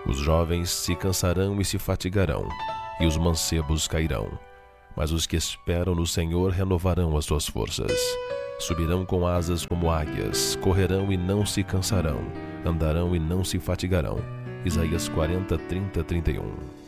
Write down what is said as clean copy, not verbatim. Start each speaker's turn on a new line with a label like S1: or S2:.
S1: Os jovens se cansarão e se fatigarão, e os mancebos cairão. Mas os que esperam no Senhor renovarão as suas forças. Subirão com asas como águias, correrão e não se cansarão, andarão e não se fatigarão. Isaías 40, 30, 31.